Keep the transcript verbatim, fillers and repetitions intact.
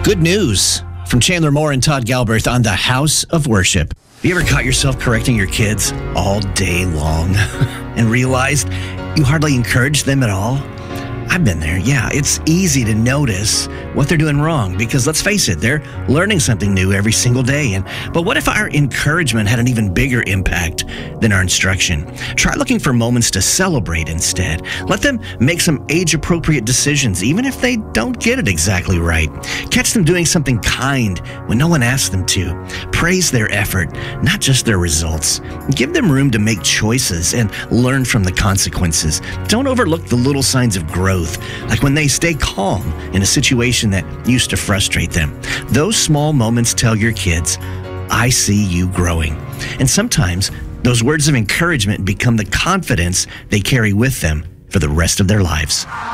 Good news from Chandler Moore and Todd Galbraith on the House of Worship. Have you ever caught yourself correcting your kids all day long and realized you hardly encourage them at all? I've been there. Yeah, it's easy to notice what they're doing wrong because let's face it, they're learning something new every single day. And but what if our encouragement had an even bigger impact than our instruction? Try looking for moments to celebrate instead. Let them make some age-appropriate decisions, even if they don't get it exactly right. Catch them doing something kind when no one asks them to. Praise their effort, not just their results. Give them room to make choices and learn from the consequences. Don't overlook the little signs of growth, like when they stay calm in a situation that used to frustrate them. Those small moments tell your kids, I see you growing. And sometimes those words of encouragement become the confidence they carry with them for the rest of their lives.